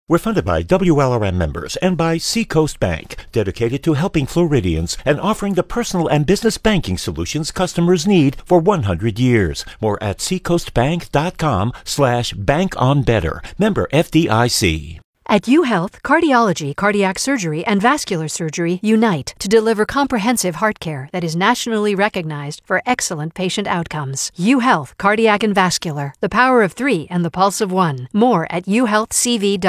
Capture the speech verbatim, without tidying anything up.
We're funded by W L R M members and by Seacoast Bank, dedicated to helping Floridians and offering the personal and business banking solutions customers need for one hundred years. More at seacoastbank.com slash bank on better. Member F D I C. At UHealth, cardiology, cardiac surgery, and vascular surgery unite to deliver comprehensive heart care that is nationally recognized for excellent patient outcomes. UHealth, cardiac and vascular, the power of three and the pulse of one. More at u health c v dot com.